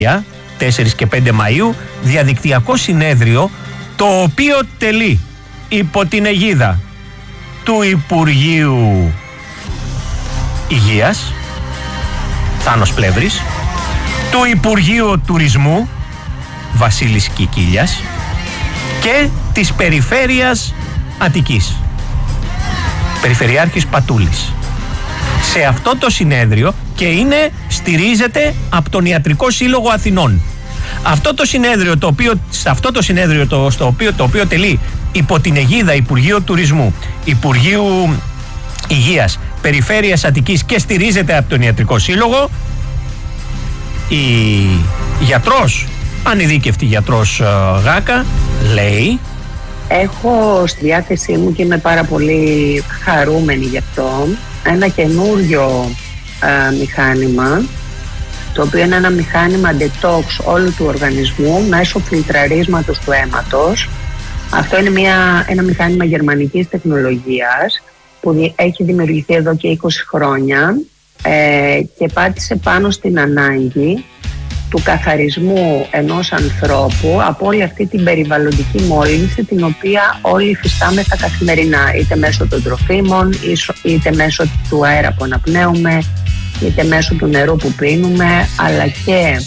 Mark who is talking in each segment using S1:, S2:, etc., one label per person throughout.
S1: 4 και 5 Μαΐου, διαδικτυακό συνέδριο, το οποίο τελεί υπό την αιγίδα του Υπουργείου Υγείας, Θάνος Πλεύρης, του Υπουργείου Τουρισμού, Βασίλης Κικίλιας, και της Περιφέρειας Αττικής, Περιφερειάρχης Πατούλης. Σε αυτό το συνέδριο, και στηρίζεται από τον Ιατρικό Σύλλογο Αθηνών. Αυτό το συνέδριο, το οποίο τελεί υπό την αιγίδα Υπουργείου Τουρισμού, Υπουργείου Υγείας, Περιφέρειας Αττικής και στηρίζεται από τον Ιατρικό Σύλλογο, η γιατρός, ανειδίκευτη γιατρός Γάκα, λέει:
S2: έχω στη διάθεσή μου, και είμαι πάρα πολύ χαρούμενη γι' αυτό, ένα καινούριο μηχάνημα, το οποίο είναι ένα μηχάνημα detox όλου του οργανισμού μέσω φιλτραρίσματος του αίματος. Αυτό είναι ένα μηχάνημα γερμανικής τεχνολογίας που έχει δημιουργηθεί εδώ και 20 χρόνια και πάτησε πάνω στην ανάγκη του καθαρισμού ενός ανθρώπου από όλη αυτή την περιβαλλοντική μόλυνση την οποία όλοι υφιστάμεθα καθημερινά, είτε μέσω των τροφίμων, είτε μέσω του αέρα που αναπνέουμε, είτε μέσω του νερού που πίνουμε, αλλά και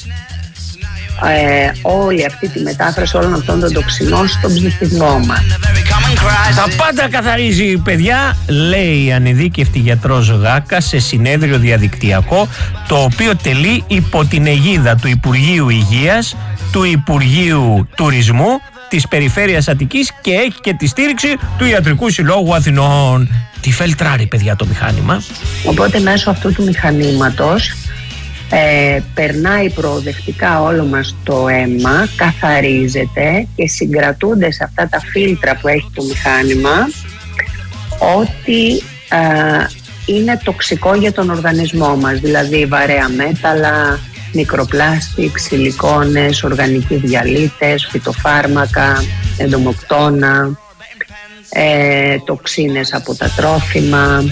S2: όλη αυτή τη μετάφραση όλων αυτών των τοξινών στον ψυχισμό μας.
S1: Τα πάντα καθαρίζει, παιδιά, λέει η ανειδίκευτη γιατρός Γάκα σε συνέδριο διαδικτυακό, το οποίο τελεί υπό την αιγίδα του Υπουργείου Υγείας, του Υπουργείου Τουρισμού, της Περιφέρειας Αττικής, και έχει και τη στήριξη του Ιατρικού Συλλόγου Αθηνών. Τι φιλτράρει, παιδιά, το μηχάνημα. Οπότε
S2: μέσω αυτού του μηχανήματος περνάει προοδευτικά όλο μας το αίμα, καθαρίζεται και συγκρατούνται σε αυτά τα φίλτρα που έχει το μηχάνημα ό,τι είναι τοξικό για τον οργανισμό μας, δηλαδή βαρέα μέταλλα, μικροπλάστικ, σιλικόνες, οργανικοί διαλύτες, φυτοφάρμακα, εντομοκτώνα, τοξίνες από τα τρόφιμα,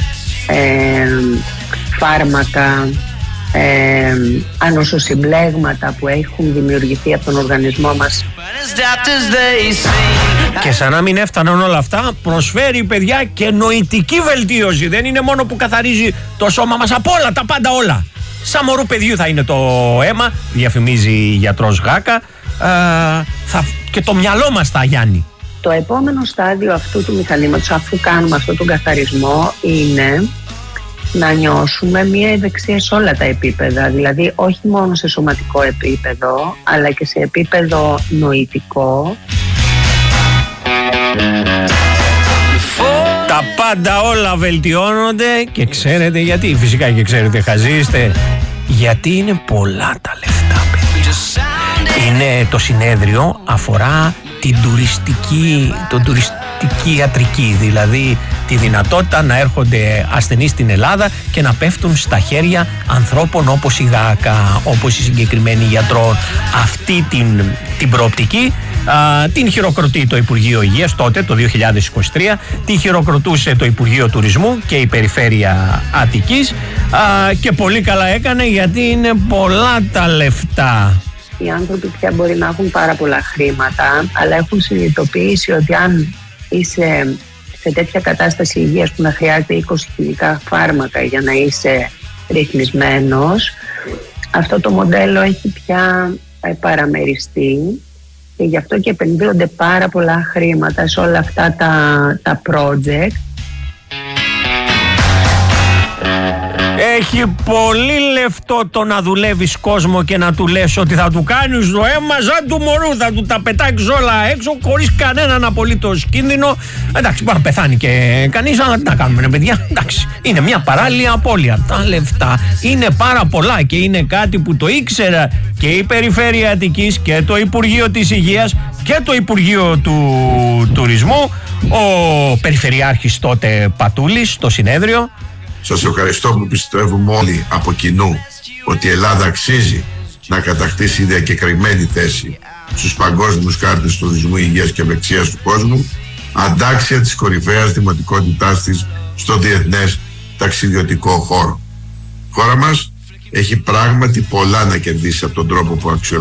S2: φάρμακα, ανοσοσυμπλέγματα που έχουν δημιουργηθεί από τον οργανισμό μας.
S1: Και σαν να μην έφταναν όλα αυτά, προσφέρει, παιδιά, και νοητική βελτίωση. Δεν είναι μόνο που καθαρίζει το σώμα μας από όλα, τα πάντα όλα. Σαν μωρού παιδιού θα είναι το αίμα, διαφημίζει η γιατρός Γάκα, και το μυαλό μας θα γιάνει.
S2: Το επόμενο στάδιο αυτού του μηχανήματος, αφού κάνουμε αυτόν τον καθαρισμό, είναι να νιώσουμε μία ευεξία σε όλα τα επίπεδα, δηλαδή όχι μόνο σε σωματικό επίπεδο, αλλά και σε επίπεδο νοητικό.
S1: Τα πάντα όλα βελτιώνονται, και ξέρετε γιατί? Φυσικά και ξέρετε, χαζίστε, γιατί είναι πολλά τα λεφτά, παιδιά. Είναι το συνέδριο, αφορά την τουριστική ιατρική, δηλαδή τη δυνατότητα να έρχονται ασθενείς στην Ελλάδα και να πέφτουν στα χέρια ανθρώπων όπως η Γάκα, όπως η συγκεκριμένη γιατρό. Αυτή την προοπτική την χειροκροτεί το Υπουργείο Υγείας τότε, το 2023, την χειροκροτούσε το Υπουργείο Τουρισμού και η Περιφέρεια Αττικής, και πολύ καλά έκανε, γιατί είναι πολλά τα λεφτά.
S2: Οι άνθρωποι πια μπορεί να έχουν πάρα πολλά χρήματα, αλλά έχουν συνειδητοποιήσει ότι αν είσαι σε τέτοια κατάσταση υγείας που να χρειάζεται 20 χημικά φάρμακα για να είσαι ρυθμισμένος, αυτό το μοντέλο έχει πια παραμεριστεί, και γι' αυτό και επενδύονται πάρα πολλά χρήματα σε όλα αυτά τα project.
S1: Έχει πολύ λεφτό το να δουλεύεις κόσμο και να του λες ότι θα του κάνεις το αίμα σαν του μωρού, θα του τα πετάξεις όλα έξω χωρίς κανέναν απολύτως κίνδυνο. Εντάξει, μπορεί να πεθάνει και κανείς, αλλά τι να κάνουμε, παιδιά. Εντάξει, είναι μια παράλληλη απώλεια. Τα λεφτά είναι πάρα πολλά, και είναι κάτι που το ήξερα και η Περιφέρεια Αττικής και το Υπουργείο της Υγείας και το Υπουργείο του Τουρισμού. Ο Περιφερειάρχης τότε Πατούλης στο συνέδριο.
S3: Σας ευχαριστώ που πιστεύουμε όλοι από κοινού ότι η Ελλάδα αξίζει να κατακτήσει διακεκριμένη θέση στους παγκόσμιους χάρτες τουρισμού, υγείας και ευεξίας του κόσμου, αντάξια της κορυφαίας δημοτικότητάς της στο διεθνές ταξιδιωτικό χώρο. Η χώρα μας έχει πράγματι πολλά να κερδίσει από τον τρόπο που αξιολογεί